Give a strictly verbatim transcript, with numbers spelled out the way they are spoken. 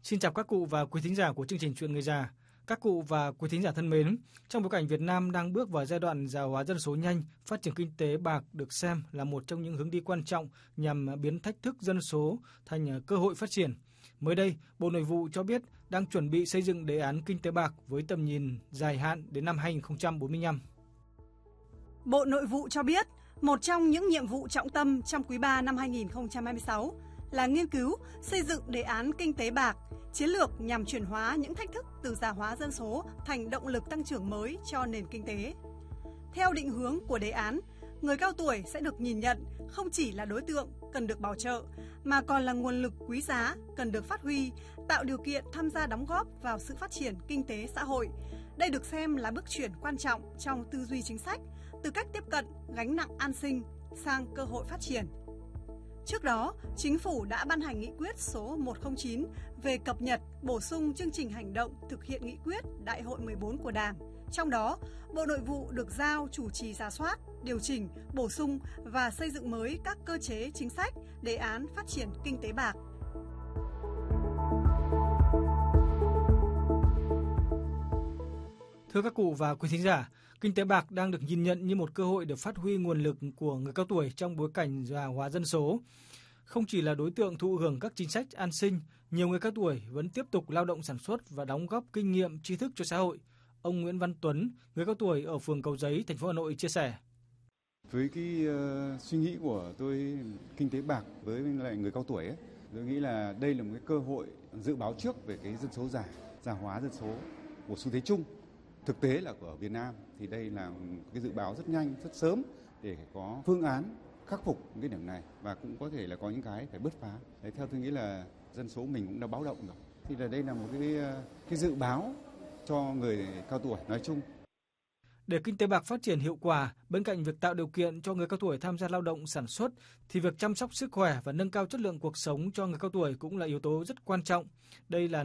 Xin chào các cụ và quý thính giả của chương trình Chuyện Người Già. Các cụ và quý thính giả thân mến, trong bối cảnh Việt Nam đang bước vào giai đoạn già hóa dân số nhanh, phát triển kinh tế bạc được xem là một trong những hướng đi quan trọng nhằm biến thách thức dân số thành cơ hội phát triển. Mới đây, Bộ Nội vụ cho biết đang chuẩn bị xây dựng đề án kinh tế bạc với tầm nhìn dài hạn đến năm hai không bốn lăm. Bộ Nội vụ cho biết, một trong những nhiệm vụ trọng tâm trong quý ba năm hai không hai sáu là nghiên cứu, xây dựng đề án kinh tế bạc, chiến lược nhằm chuyển hóa những thách thức từ già hóa dân số thành động lực tăng trưởng mới cho nền kinh tế. Theo định hướng của đề án, người cao tuổi sẽ được nhìn nhận không chỉ là đối tượng cần được bảo trợ, mà còn là nguồn lực quý giá cần được phát huy, tạo điều kiện tham gia đóng góp vào sự phát triển kinh tế xã hội. Đây được xem là bước chuyển quan trọng trong tư duy chính sách, từ cách tiếp cận gánh nặng an sinh sang cơ hội phát triển. Trước đó, Chính phủ đã ban hành nghị quyết số một không chín về cập nhật, bổ sung chương trình hành động thực hiện nghị quyết Đại hội mười bốn của Đảng. Trong đó, Bộ Nội vụ được giao chủ trì rà soát, điều chỉnh, bổ sung và xây dựng mới các cơ chế chính sách, đề án phát triển kinh tế bạc. Thưa các cụ và quý thính giả, kinh tế bạc đang được nhìn nhận như một cơ hội để phát huy nguồn lực của người cao tuổi trong bối cảnh già hóa dân số. Không chỉ là đối tượng thụ hưởng các chính sách an sinh, nhiều người cao tuổi vẫn tiếp tục lao động sản xuất và đóng góp kinh nghiệm, tri thức cho xã hội. Ông Nguyễn Văn Tuấn, người cao tuổi ở phường Cầu Giấy, thành phố Hà Nội chia sẻ. Với cái uh, suy nghĩ của tôi, kinh tế bạc với lại người cao tuổi ấy, tôi nghĩ là đây là một cái cơ hội dự báo trước về cái dân số già, già hóa dân số của xu thế chung. Thực tế là của Việt Nam thì đây là một cái dự báo rất nhanh, rất sớm để có phương án khắc phục những cái điểm này và cũng có thể là có những cái phải bứt phá. Đấy, theo tôi nghĩ là dân số mình cũng đã báo động rồi. Thì là đây là một cái cái dự báo cho người cao tuổi nói chung. Để kinh tế bạc phát triển hiệu quả, bên cạnh việc tạo điều kiện cho người cao tuổi tham gia lao động sản xuất, thì việc chăm sóc sức khỏe và nâng cao chất lượng cuộc sống cho người cao tuổi cũng là yếu tố rất quan trọng. Đây là